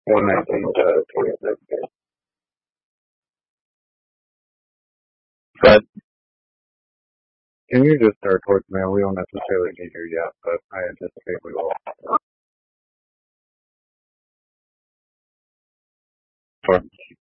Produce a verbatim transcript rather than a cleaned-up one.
one nineteen to twenty-six. But can you just start towards mail? We don't necessarily need you yet, but I anticipate we will. Sure.